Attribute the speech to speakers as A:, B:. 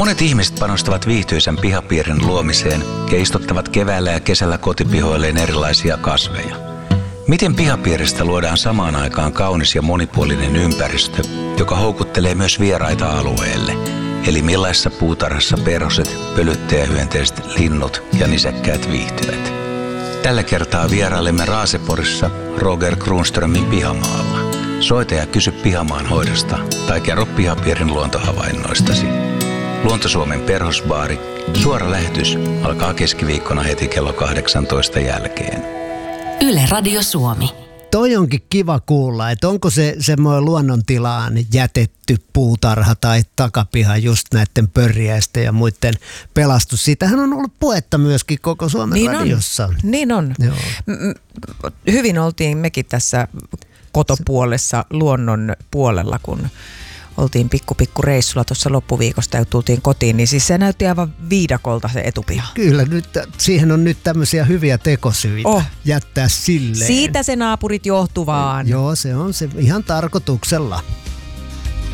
A: Monet ihmiset panostavat viihtyisän pihapiirin luomiseen ja istuttavat keväällä ja kesällä kotipihoilleen erilaisia kasveja. Miten pihapiiristä luodaan samaan aikaan kaunis ja monipuolinen ympäristö, joka houkuttelee myös vieraita alueelle? Eli millaisessa puutarhassa perhoset, pölyttäjähyönteiset, linnut ja nisäkkäät viihtyvät? Tällä kertaa vierailemme Raaseporissa Roger Kronströmin pihamaalla. Soita ja kysy pihamaan hoidosta tai kerro pihapiirin luontohavainnoistasi. Luonto-Suomen perhosbaari. Suora lähetys alkaa keskiviikkona heti kello 18 jälkeen.
B: Yle Radio Suomi.
C: Toi onkin kiva kuulla, että onko se semmoinen luonnontilaan jätetty puutarha tai takapiha just näiden pörjäisten ja muiden pelastus. Siitähän on ollut puhetta myöskin koko Suomen
D: niin
C: radiossa.
D: Niin on. Hyvin oltiin mekin tässä kotopuolessa luonnon puolella, kun oltiin pikku reissulla tuossa loppuviikosta ja tultiin kotiin, niin siis se näytti aivan viidakolta se etupiha.
C: Kyllä, nyt, siihen on nyt tämmöisiä hyviä tekosyitä jättää silleen.
D: Siitä se naapurit johtuvaan.
C: Joo, se on se ihan tarkoituksella.